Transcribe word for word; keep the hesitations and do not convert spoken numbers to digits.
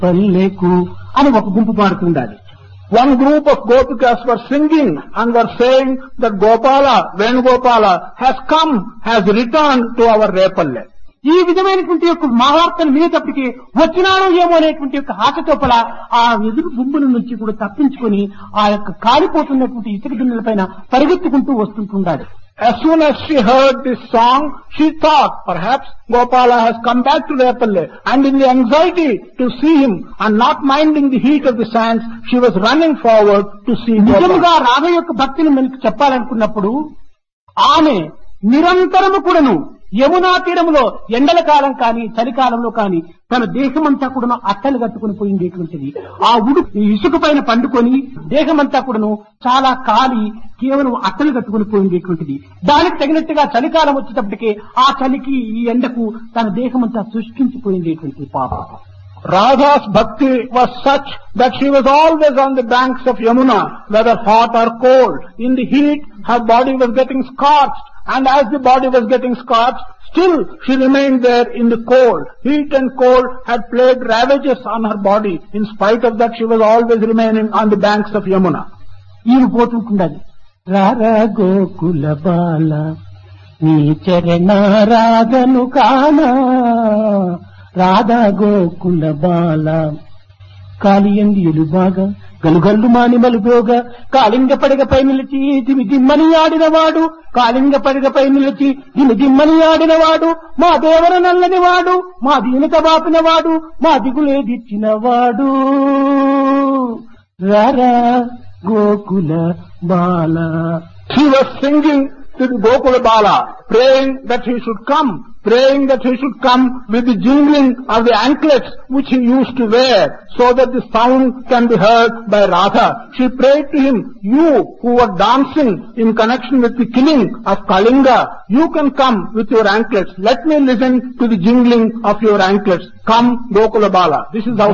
పల్లెకు అని ఒక గుంపు పాడుతుండాలి. One group of Gopikas were singing and were saying that Gopala, Venugopala has come, has returned to our Repalle. ఈ విధమైనటువంటి యొక్క మహావార్తను వినేటప్పటికీ వచ్చినారో ఏమో అనేటువంటి యొక్క ఆశతోపల ఆ ఎదురు గుంపుల నుంచి కూడా తప్పించుకొని ఆ యొక్క కాలిపోతున్నటువంటి ఇసుక దిన్నెల పైన పరిగెత్తుకుంటూ వస్తుంటున్నాడు. As soon as she heard this song, she thought perhaps Gopala has come back to Repalle, and in the anxiety to see him and not minding the heat of the sands, she was running forward to see Gopala. నిజంగా రాధ యొక్క భక్తిని మనకు చెప్పాలనుకున్నప్పుడు ఆమె నిరంతరము కూడాను యమునా తీరములో ఎండల కాలం కానీ చలికాలంలో కానీ తన దేహమంతా కూడాను అట్టలు కట్టుకుని పోయిండేటువంటిది. ఆ ఉడు ఇసుక పైన పండుకొని దేహమంతా కూడాను చాలా కాలి కేవలం అట్టలు కట్టుకుని పోయిండేటువంటిది. దానికి తగినట్టుగా చలికాలం వచ్చేటప్పటికే ఆ చలికి ఈ ఎండకు తన దేహమంతా శుష్కించిపోయిండేటువంటి పాపం. Radha's bhakti was such that she was always on the banks of Yamuna, whether hot or cold. In the heat, her body was getting scorched, and as the body was getting scorched, still she remained there in the cold. Heat and cold had played ravages on her body. In spite of that, she was always remaining on the banks of Yamuna. ఈమె పోతుంటున్నది. రారా గోకుల బాల నీ చరణారాధను కానా రాధా గోకుల బాల కాలియంది ఎలుబాగా గలుగల్లు మాని మలుపోగా కాలింగ పడగపై నిలిచి దిమి దిమ్మని ఆడినవాడు కాలింగ పడగపై నిలిచి దిమి దిమ్మని ఆడినవాడు మా దేవర నల్లనివాడు మా దీనిక బాపినవాడు మా దిగులేదిచ్చినవాడు రారా గోకుల బాల. She was singing to the Gokula Bala, praying that he should come, praying that he should come with the jingling of the anklets which he used to wear, so that the sound can be heard by Radha. She prayed to him, you who were dancing in connection with the killing of Kalinga, you can come with your anklets. Let me listen to the jingling of your anklets. Come, Gokula Bala. This is how